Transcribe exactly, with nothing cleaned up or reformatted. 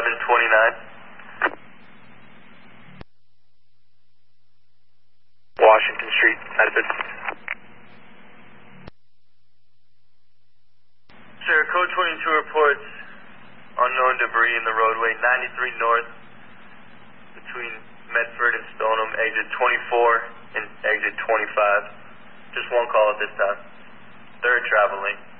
eleven twenty-nine. Washington Street, Medford. Sir, Code twenty-two reports unknown debris in the roadway ninety-three north between Medford and Stoneham, exit twenty-four and exit twenty-five. Just one call at this time. Third travel lane.